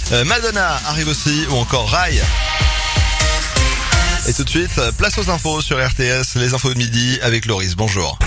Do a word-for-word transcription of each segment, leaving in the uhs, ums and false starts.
Euh, Madonna arrive aussi, ou encore Rai. Et tout de suite, place aux infos sur R T S, les infos de midi avec Loris. Bonjour.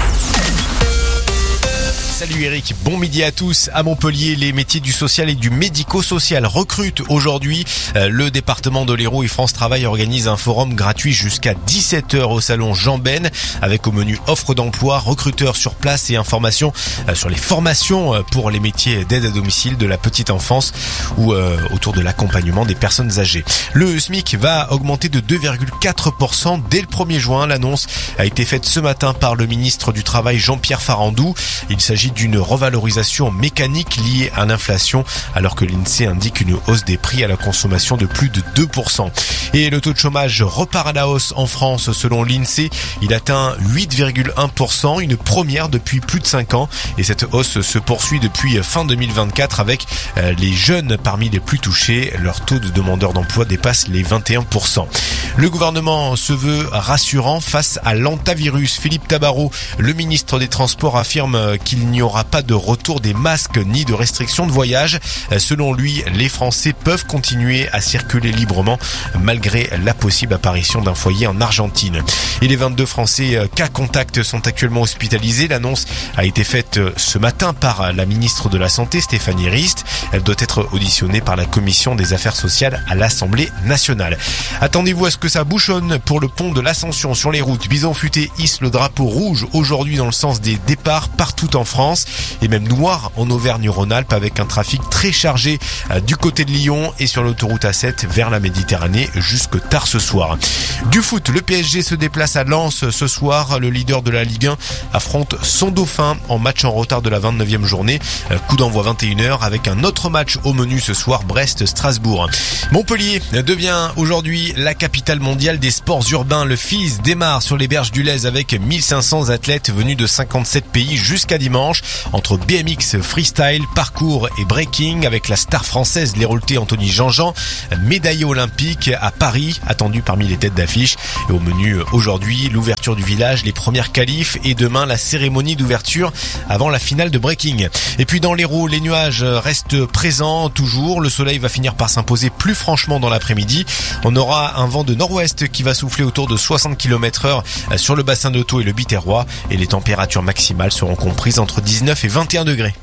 Salut Eric, bon midi à tous. À Montpellier, les métiers du social et du médico-social recrutent aujourd'hui. Le département de l'Hérault et France Travail organisent un forum gratuit jusqu'à dix-sept heures au salon Jean Ben, avec au menu offre d'emploi, recruteurs sur place et informations sur les formations pour les métiers d'aide à domicile, de la petite enfance ou euh, autour de l'accompagnement des personnes âgées. Le SMIC va augmenter de deux virgule quatre pour cent dès le premier juin. L'annonce a été faite ce matin par le ministre du Travail Jean-Pierre Farandou. Il s'agit d'une revalorisation mécanique liée à l'inflation, alors que l'INSEE indique une hausse des prix à la consommation de plus de deux pour cent. Et le taux de chômage repart à la hausse en France selon l'INSEE. Il atteint huit virgule un pour cent, une première depuis plus de cinq ans. Et cette hausse se poursuit depuis fin deux mille vingt-quatre avec les jeunes parmi les plus touchés. Leur taux de demandeurs d'emploi dépasse les vingt et un pour cent. Le gouvernement se veut rassurant face à l'hantavirus. Philippe Tabarot, le ministre des Transports, affirme qu'il n'y aura pas de retour des masques ni de restrictions de voyage. Selon lui, les Français peuvent continuer à circuler librement malgré la possible apparition d'un foyer en Argentine. Et les vingt-deux Français cas contact sont actuellement hospitalisés. L'annonce a été faite ce matin par la ministre de la Santé, Stéphanie Rist. Elle doit être auditionnée par la Commission des Affaires sociales à l'Assemblée nationale. Attendez-vous à ce que ça bouchonne pour le pont de l'Ascension sur les routes. Bison Futé hisse le drapeau rouge aujourd'hui dans le sens des départs partout en France et même noir en Auvergne-Rhône-Alpes avec un trafic très chargé du côté de Lyon et sur l'autoroute A sept vers la Méditerranée jusque tard ce soir. Du foot, le P S G se déplace à Lens ce soir. Le leader de la Ligue un affronte son dauphin en match en retard de la vingt-neuvième journée. Coup d'envoi vingt et une heures avec un autre match au menu ce soir, Brest-Strasbourg. Montpellier devient aujourd'hui la capitale mondiale des sports urbains. Le F I S démarre sur les berges du Lez avec mille cinq cents athlètes venus de cinquante-sept pays jusqu'à dimanche. Entre B M X, freestyle, parcours et breaking avec la star française l'héraultais Anthony Jean-Jean, médaillé olympique à Paris, attendu parmi les têtes d'affiche. Et au menu aujourd'hui, l'ouverture du village, les premières qualifs et demain la cérémonie d'ouverture avant la finale de breaking. Et puis dans l'Hérault, les nuages restent présents toujours. Le soleil va finir par s'imposer plus franchement dans l'après-midi. On aura un vent de nord-ouest qui va souffler autour de soixante kilomètres heure sur le bassin d'Auto et le Biterrois. Et les températures maximales seront comprises entre dix-neuf et vingt et un degrés.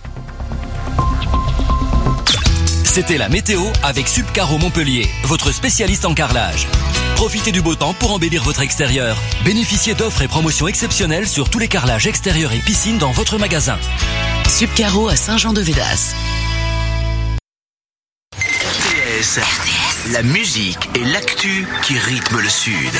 C'était la météo avec Subcaro Montpellier, votre spécialiste en carrelage. Profitez du beau temps pour embellir votre extérieur. Bénéficiez d'offres et promotions exceptionnelles sur tous les carrelages extérieurs et piscines dans votre magasin. Subcaro à Saint-Jean-de-Védas. R T S, la musique et l'actu qui rythment le Sud.